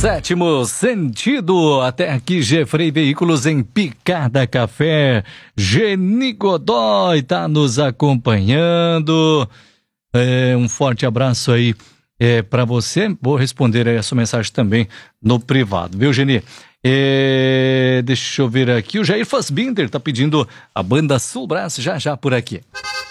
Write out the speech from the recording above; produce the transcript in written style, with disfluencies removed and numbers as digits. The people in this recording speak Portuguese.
Sétimo sentido, até aqui Gefrei Veículos em Picada Café. Geni Godoy tá nos acompanhando. Um forte abraço aí para você. Vou responder aí a sua mensagem também no privado, viu, Geni? Deixa eu ver aqui, o Jair Fassbinder tá pedindo a banda Sul Brás já por aqui.